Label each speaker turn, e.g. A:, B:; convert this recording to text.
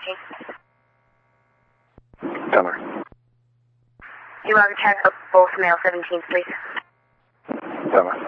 A: Teller.
B: You are returning both male 17th, please.
A: Teller.